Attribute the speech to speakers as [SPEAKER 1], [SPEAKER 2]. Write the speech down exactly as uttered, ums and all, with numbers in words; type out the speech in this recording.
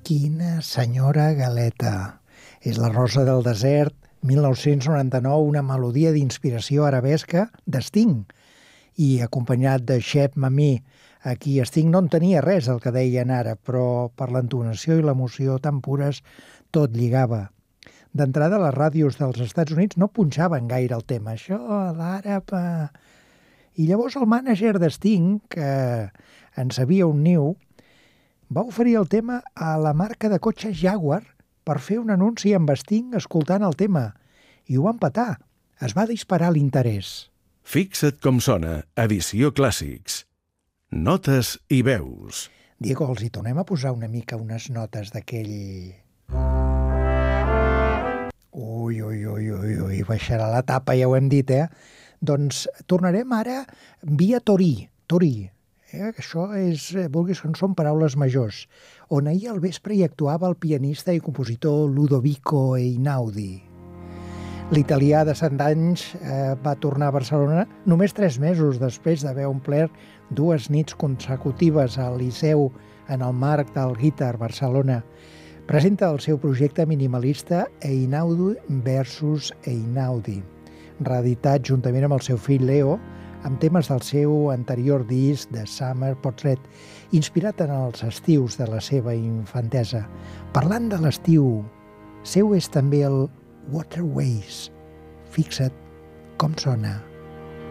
[SPEAKER 1] Quina senyora galeta. És la Rosa del Desert, mil nou-cents noranta-nou, una melodia d'inspiració arabesca de Sting. I acompanyat de Cheb Mami. Aquí Sting no en tenia res, el que deien ara, però per l'entonació i l'emoció tan pures tot lligava. D'entrada, les ràdios dels Estats Units no punxaven gaire el tema. Això, l'àrab... I llavors el mànager de Sting, que en sabia un niu, va oferir el tema a la marca de cotxes Jaguar per fer un anunci amb Sting escoltant el tema. I ho van petar. Es va disparar l'interès.
[SPEAKER 2] Fixa't com sona, edició clàssics. Notes i veus.
[SPEAKER 1] Diego, els hi tornem a posar una mica unes notes d'aquell... Ui, ui, ui, ui, ui, baixarà la tapa, ja ho hem dit, eh? Doncs tornarem ara via Torí, Torí. Eh? Això és, vulguis que no són paraules majors, on ahir al vespre hi actuava el pianista i compositor Ludovico Einaudi. L'italià de cent anys eh, va tornar a Barcelona només tres mesos després d'haver omplert dues nits consecutives al Liceu en el marc del Guitar Barcelona. Presenta el seu projecte minimalista Einaudi versus Einaudi, reeditat juntament amb el seu fill Leo, amb temes del seu anterior disc de Summer Portrait, inspirat en els estius de la seva infantesa. Parlant de l'estiu, seu és també el Waterways. Fixa't com sona.